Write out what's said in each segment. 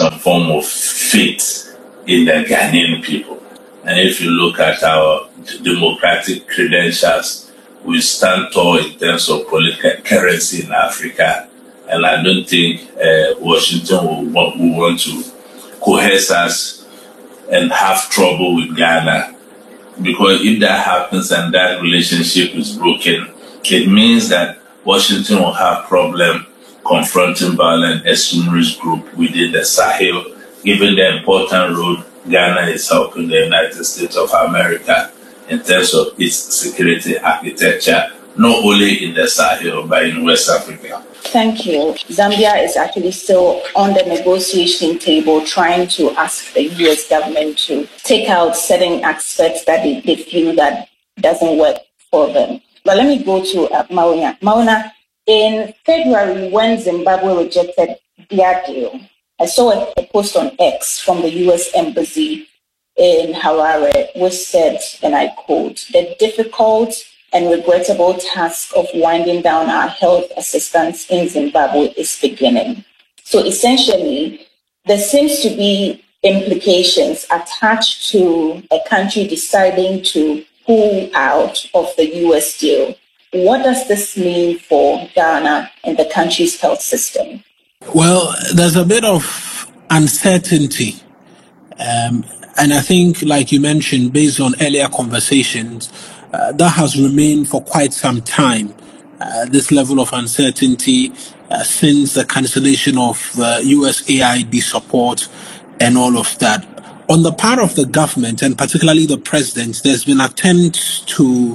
some form of faith in the Ghanaian people. And if you look at our democratic credentials, we stand tall in terms of political currency in Africa. And I don't think Washington will want to coerce us and have trouble with Ghana. Because if that happens and that relationship is broken, it means that Washington will have problem confronting violent extremist group within the Sahel, given the important role Ghana is helping the United States of America in terms of its security architecture, not only in the Sahel, but in West Africa. Thank you. Zambia is actually still on the negotiation table trying to ask the U.S. government to take out certain aspects that they feel that doesn't work for them. But let me go to Mauna. Mauna, in February, when Zimbabwe rejected their deal, I saw a post on X from the U.S. Embassy in Harare, which said, and I quote, "The difficult and regrettable task of winding down our health assistance in Zimbabwe is beginning." So essentially, there seems to be implications attached to a country deciding to pull out of the U.S. deal. What does this mean for Ghana and the country's health system? Well, there's a bit of uncertainty. And I think, like you mentioned, based on earlier conversations, that has remained for quite some time, this level of uncertainty since the cancellation of the USAID support and all of that. On the part of the government, and particularly the president, there's been attempts to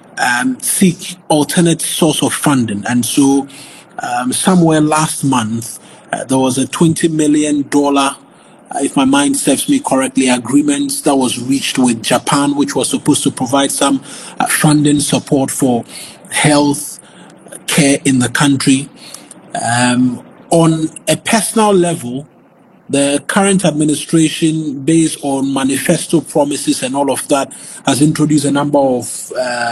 seek alternate source of funding. And so somewhere last month, there was a $20 million, if my mind serves me correctly, agreement that was reached with Japan, which was supposed to provide some funding support for health care in the country. On a personal level, the current administration, based on manifesto promises and all of that, has introduced a number of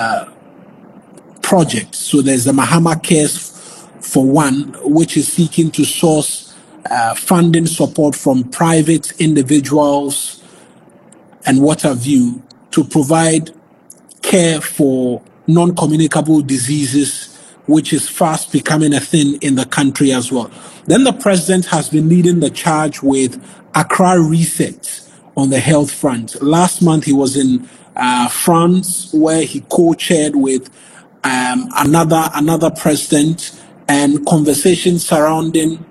projects. So there's the Mahama Cares for one, which is seeking to source funding support from private individuals and what have you to provide care for non-communicable diseases, which is fast becoming a thing in the country as well. Then the president has been leading the charge with Accra Reset on the health front. Last month he was in France, where he co-chaired with another president, and conversations surrounding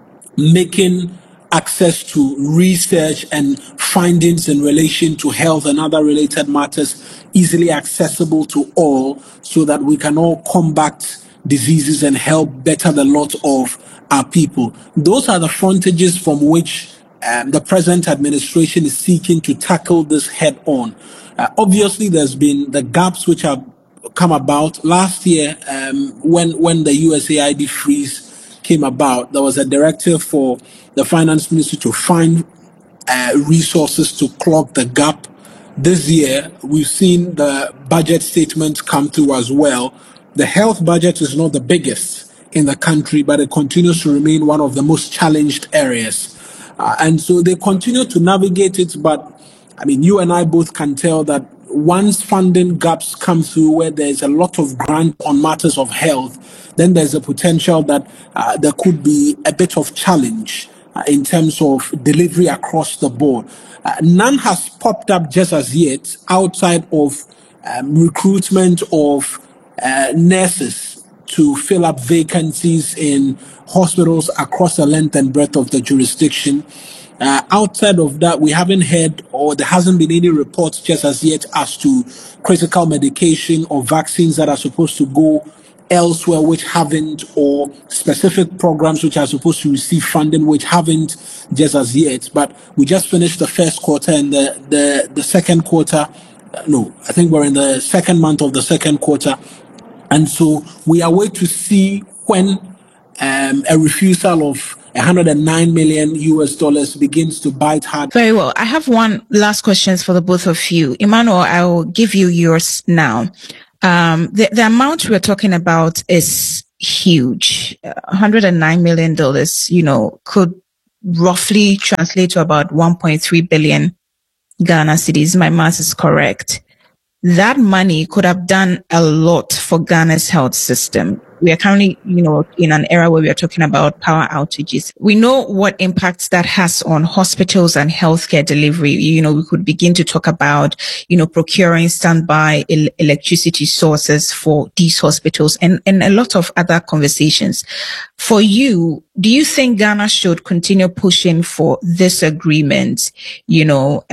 making access to research and findings in relation to health and other related matters easily accessible to all, so that we can all combat diseases and help better the lot of our people. Those are the frontages from which the present administration is seeking to tackle this head on. Obviously, there's been the gaps which have come about. Last year, when the USAID freeze came about, there was a directive for the finance ministry to find resources to clog the gap. This year, we've seen the budget statements come through as well. The health budget is not the biggest in the country, but it continues to remain one of the most challenged areas. And so they continue to navigate it, but I mean, you and I both can tell that once funding gaps come through where there's a lot of grant on matters of health, then there's a potential that there could be a bit of challenge in terms of delivery across the board. None has popped up just as yet outside of recruitment of nurses to fill up vacancies in hospitals across the length and breadth of the jurisdiction. Outside of that, we haven't heard, or there hasn't been any reports just as yet as to critical medication or vaccines that are supposed to go elsewhere which haven't, or specific programs which are supposed to receive funding which haven't just as yet. But we just finished the first quarter, and the second quarter, I think we're in the second month of the second quarter. And so we are waiting to see when a refusal of $109 million begins to bite hard. Very well. I have one last question for the both of you. Emmanuel, I will give you yours now. The amount we're talking about is huge. $109 million, could roughly translate to about 1.3 billion Ghana cedis. My math is correct. That money could have done a lot for Ghana's health system. We are currently, in an era where we are talking about power outages. We know what impacts that has on hospitals and healthcare delivery. We could begin to talk about, procuring standby electricity sources for these hospitals and a lot of other conversations. For you, do you think Ghana should continue pushing for this agreement, in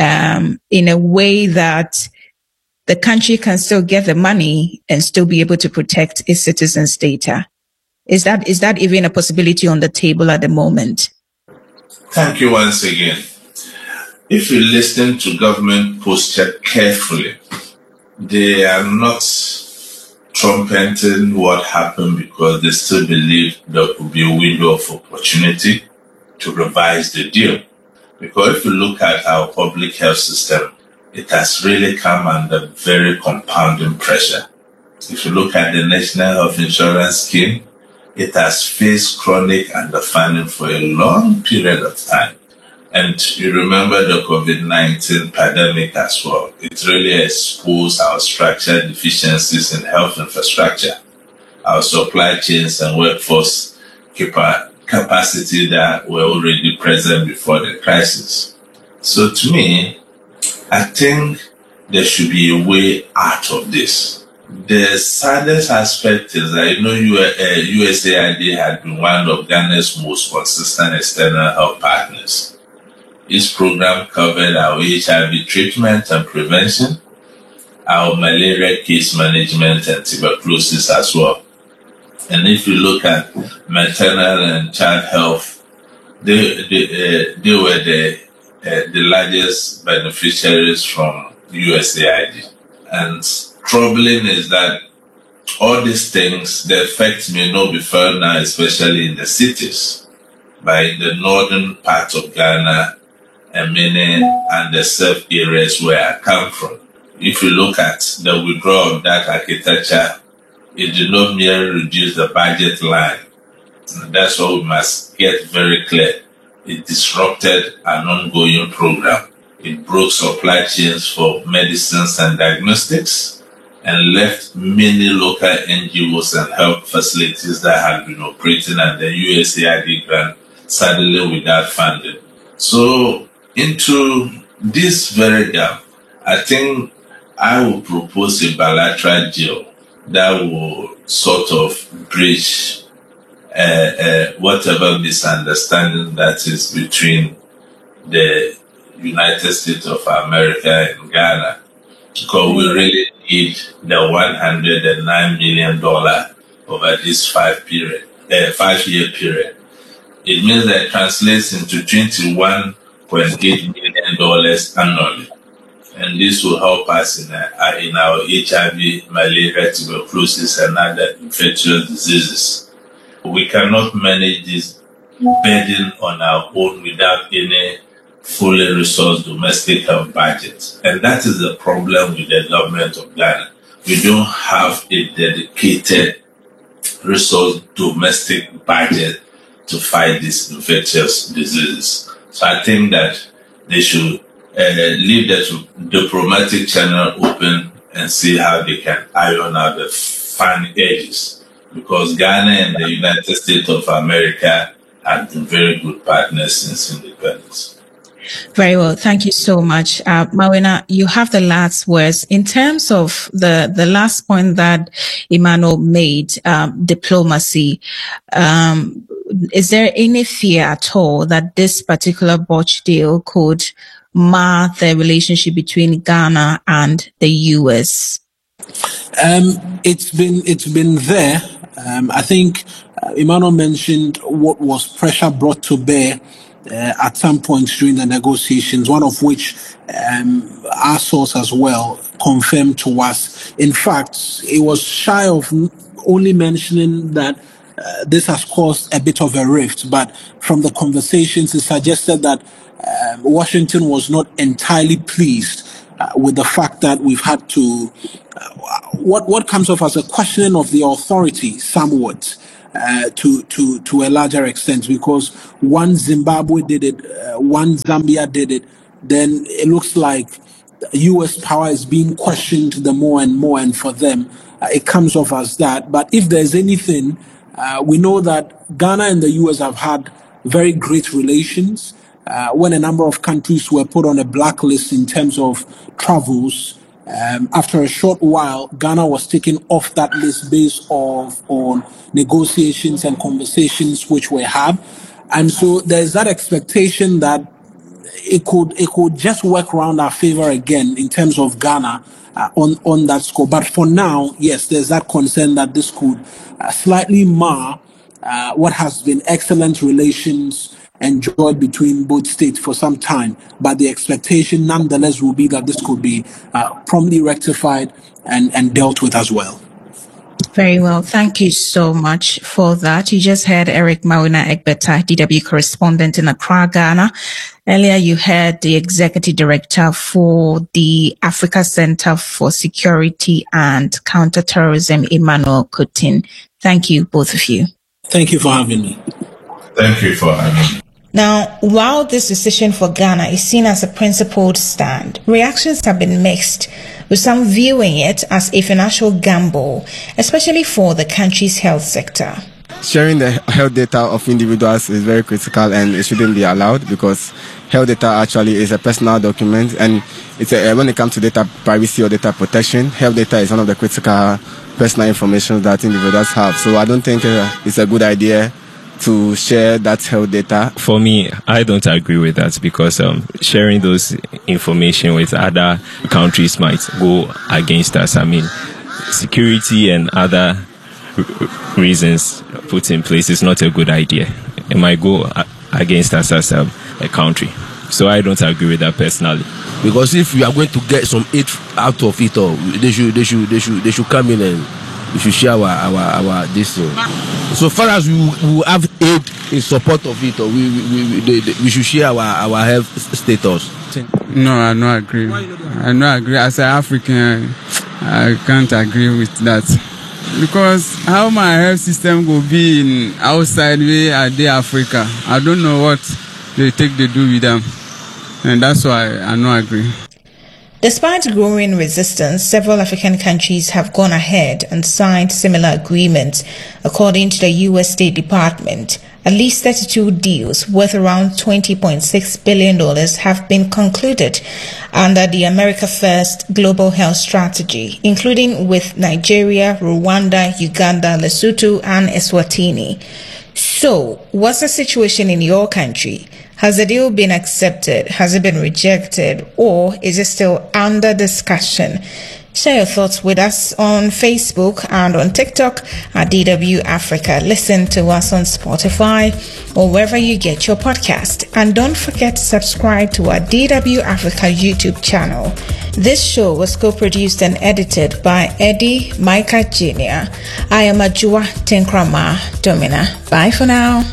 a way that the country can still get the money and still be able to protect its citizens' data? Is that even a possibility on the table at the moment? Thank you once again. If you listen to government posture carefully, they are not trumpeting what happened because they still believe there could be a window of opportunity to revise the deal. Because if you look at our public health system, it has really come under very compounding pressure. If you look at the National Health Insurance Scheme, it has faced chronic underfunding for a long period of time. And you remember the COVID-19 pandemic as well. It really exposed our structural deficiencies in health infrastructure, our supply chains and workforce capacity that were already present before the crisis. So to me, I think there should be a way out of this. The saddest aspect is that, USAID had been one of Ghana's most consistent external health partners. This program covered our HIV treatment and prevention, our malaria case management and tuberculosis as well. And if you look at maternal and child health, they were the largest beneficiaries from USAID. And troubling is that all these things, the effects may not be felt now, especially in the cities, but in the northern part of Ghana and many underserved areas where I come from. If you look at the withdrawal of that architecture, it did not merely reduce the budget line. And that's what we must get very clear. It disrupted an ongoing program. It broke supply chains for medicines and diagnostics and left many local NGOs and health facilities that had been operating under USAID grant suddenly without funding. So into this very gap, I think I will propose a bilateral deal that will sort of bridge whatever misunderstanding that is between the United States of America and Ghana, because we really need the $109 million over this 5-year period. It means that it translates into $21.8 million annually. And this will help us in our HIV, malaria, tuberculosis, and other infectious diseases. We cannot manage this burden on our own without any fully resourced domestic health budget. And that is the problem with the government of Ghana. We don't have a dedicated resource domestic budget to fight these infectious diseases. So I think that they should leave the diplomatic channel open and see how they can iron out the fine edges. Because Ghana and the United States of America have been very good partners since independence. Very well. Thank you so much. Mawina, you have the last words. In terms of the last point that Emmanuel made, diplomacy, is there any fear at all that this particular botched deal could mar the relationship between Ghana and the US? It's been there. I think Emmanuel mentioned what was pressure brought to bear at some point during the negotiations, one of which our source as well confirmed to us. In fact, it was shy of only mentioning that this has caused a bit of a rift, but from the conversations, it suggested that Washington was not entirely pleased with the fact that we've had to what comes off as a questioning of the authority somewhat to a larger extent, because one Zimbabwe did it, one Zambia did it, then it looks like U.S. power is being questioned the more and more, and for them, it comes off as that. But if there's anything, we know that Ghana and the U.S. have had very great relations. When a number of countries were put on a blacklist in terms of travels, after a short while, Ghana was taken off that list based on negotiations and conversations which were had. And so there's that expectation that it could just work around our favor again in terms of Ghana on that score. But for now, yes, there's that concern that this could slightly mar what has been excellent relations enjoyed between both states for some time. But the expectation nonetheless will be that this could be promptly rectified and dealt with as well. Very well. Thank you so much for that. You just heard Eric Mauna Egbeta, DW correspondent in Accra, Ghana. Earlier, you heard the executive director for the Africa Center for Security and Counterterrorism, Emmanuel Coutin. Thank you, both of you. Thank you for having me. Thank you for having me. Now, while this decision for Ghana is seen as a principled stand, reactions have been mixed, with some viewing it as a financial gamble, especially for the country's health sector. Sharing the health data of individuals is very critical, and it shouldn't be allowed, because health data actually is a personal document, and when it comes to data privacy or data protection, health data is one of the critical personal information that individuals have. So I don't think it's a good idea to share that health data. For me, I don't agree with that, because sharing those information with other countries might go against us. I mean, security and other reasons put in place is not a good idea. It might go against us as a country. So I don't agree with that personally. Because if we are going to get some aid out of it all, they should come in and we should share our this thing. So far as we will have aid in support of it, or we should share our health status. No, I don't agree. I don't agree. As an African, I can't agree with that. Because how my health system will be in outside way at the Africa, I don't know what they do with them. And that's why I don't agree. Despite growing resistance, several African countries have gone ahead and signed similar agreements. According to the U.S. State Department, at least 32 deals worth around $20.6 billion have been concluded under the America First Global Health Strategy, including with Nigeria, Rwanda, Uganda, Lesotho, and Eswatini. So, what's the situation in your country? Has the deal been accepted? Has it been rejected? Or is it still under discussion? Share your thoughts with us on Facebook and on TikTok at DW Africa. Listen to us on Spotify or wherever you get your podcast. And don't forget to subscribe to our DW Africa YouTube channel. This show was co-produced and edited by Eddie Micah Jr. I am Ajua Tenkrama Domina. Bye for now.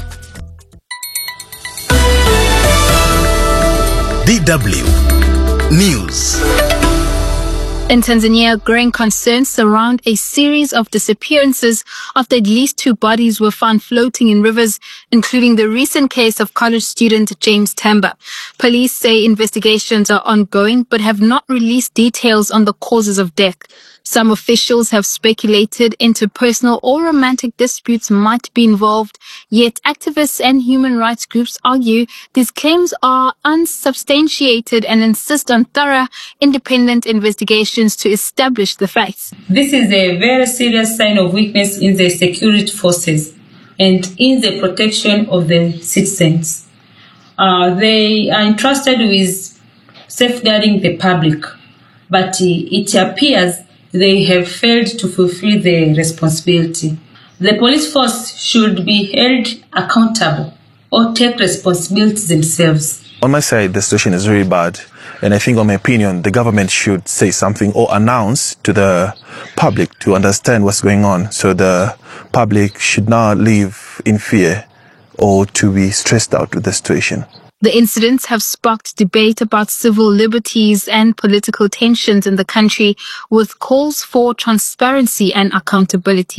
DW News. In Tanzania, growing concerns surround a series of disappearances after at least 2 bodies were found floating in rivers, including the recent case of college student James Temba. Police say investigations are ongoing but have not released details on the causes of death. Some officials have speculated interpersonal or romantic disputes might be involved, yet activists and human rights groups argue these claims are unsubstantiated and insist on thorough, independent investigations to establish the facts. This is a very serious sign of weakness in the security forces and in the protection of the citizens. They are entrusted with safeguarding the public, but it appears they have failed to fulfill their responsibility. The police force should be held accountable or take responsibility themselves. On my side, the situation is very bad. And I think, in my opinion, the government should say something or announce to the public to understand what's going on. So the public should not live in fear or to be stressed out with the situation. The incidents have sparked debate about civil liberties and political tensions in the country, with calls for transparency and accountability.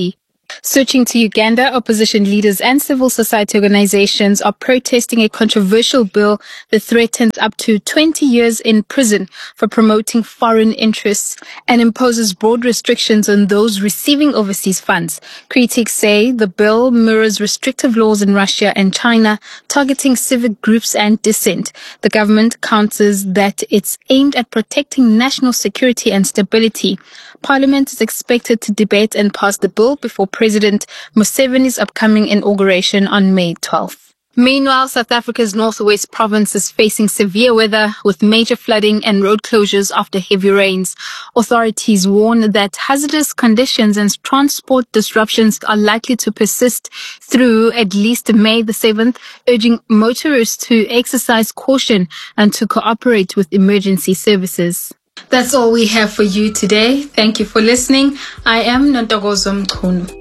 Switching to Uganda, opposition leaders and civil society organizations are protesting a controversial bill that threatens up to 20 years in prison for promoting foreign interests and imposes broad restrictions on those receiving overseas funds. Critics say the bill mirrors restrictive laws in Russia and China targeting civic groups and dissent. The government counters that it's aimed at protecting national security and stability. Parliament is expected to debate and pass the bill before President Museveni's upcoming inauguration on May 12th. Meanwhile, South Africa's northwest province is facing severe weather with major flooding and road closures after heavy rains. Authorities warn that hazardous conditions and transport disruptions are likely to persist through at least May the 7th, urging motorists to exercise caution and to cooperate with emergency services. That's all we have for you today. Thank you for listening. I am Nontogozo Mkhunu.